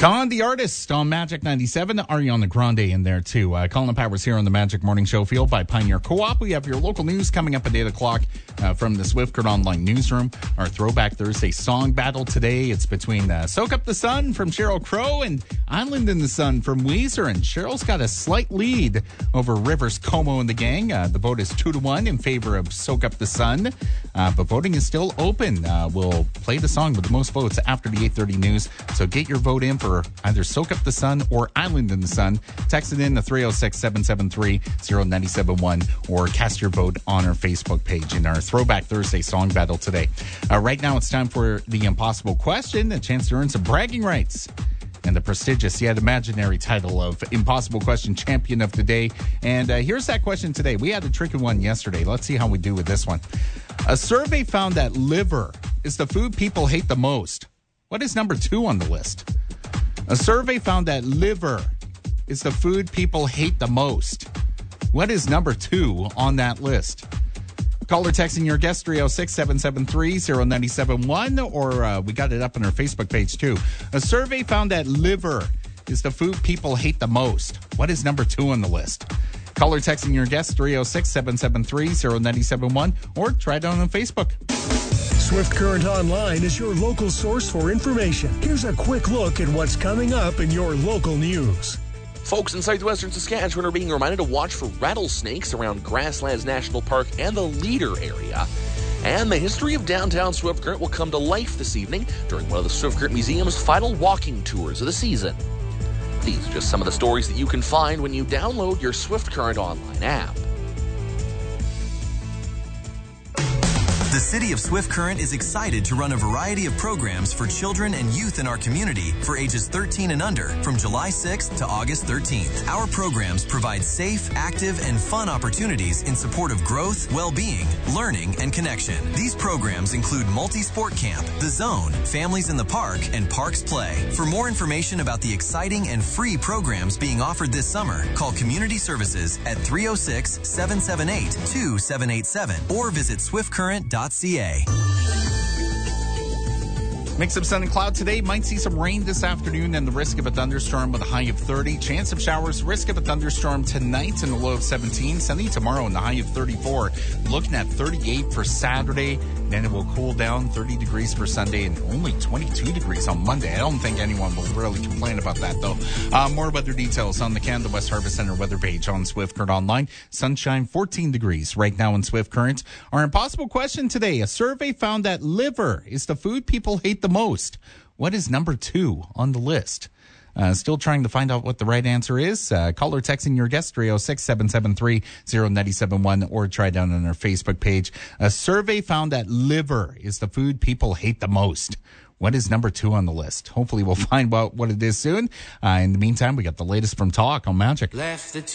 Con the Artist on Magic 97. Ariana Grande in there, too. Colin Powers here on the Magic Morning Show, fueled by Pioneer Co-op. We have your local news coming up at 8 o'clock from the Swift Current Online Newsroom. Our Throwback Thursday song battle today. It's between Soak Up the Sun from Sheryl Crow and Island in the Sun from Weezer. And Cheryl's got a slight lead over Rivers Cuomo and the gang. The vote is 2-1 in favor of Soak Up the Sun. But voting is still open. We'll play the song with the most votes after the 8:30 news. So get your vote in for either Soak Up the Sun or Island in the Sun. Text it in to 306-773-0971 or cast your vote on our Facebook page in our Throwback Thursday song battle today. Right now it's time for the impossible question, a chance to earn some bragging rights and the prestigious yet imaginary title of Impossible Question Champion of the Day. And here's that question today. We had a tricky one yesterday. Let's see how we do with this one. A survey found that liver is the food people hate the most. What is number 2 on the list? A survey found that liver is the food people hate the most. What is number 2 on that list? Call or text in your guest 306-773-0971, or we got it up on our Facebook page too. A survey found that liver is the food people hate the most. What is number 2 on the list? Call or text in your guest 306-773-0971, or try it on Facebook. Swift Current Online is your local source for information. Here's a quick look at what's coming up in your local news. Folks in southwestern Saskatchewan are being reminded to watch for rattlesnakes around Grasslands National Park and the Leader area. And the history of downtown Swift Current will come to life this evening during one of the Swift Current Museum's final walking tours of the season. These are just some of the stories that you can find when you download your Swift Current Online app. The City of Swift Current is excited to run a variety of programs for children and youth in our community for ages 13 and under from July 6th to August 13th. Our programs provide safe, active, and fun opportunities in support of growth, well-being, learning, and connection. These programs include Multi-Sport Camp, The Zone, Families in the Park, and Parks Play. For more information about the exciting and free programs being offered this summer, call Community Services at 306-778-2787 or visit swiftcurrent.ca. Mix of sun and cloud today. Might see some rain this afternoon and the risk of a thunderstorm with a high of 30. Chance of showers, risk of a thunderstorm tonight and a low of 17. Sunny tomorrow and a high of 34. Looking at 38 for Saturday. Then it will cool down 30 degrees for Sunday and only 22 degrees on Monday. I don't think anyone will really complain about that, though. More weather details on the Canada West Harvest Center weather page on Swift Current Online. Sunshine, 14 degrees right now in Swift Current. Our impossible question today. A survey found that liver is the food people hate the most. What is number 2 on the list? Still trying to find out what the right answer is. Call or text in your guest 306-773-0971 or try it down on our Facebook page. A survey found that liver is the food people hate the most. What is number 2 on the list? Hopefully we'll find out what it is soon. In the meantime, we got the latest from Talk on Magic.